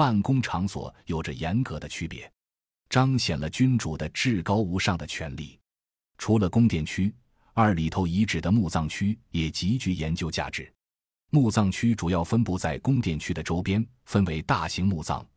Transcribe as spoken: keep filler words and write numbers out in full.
办公场所有着严格的区别，彰显了君主的至高无上的权力。除了宫殿区，二里头遗址的墓葬区也极具研究价值。墓葬区主要分布在宫殿区的周边，分为大型墓葬、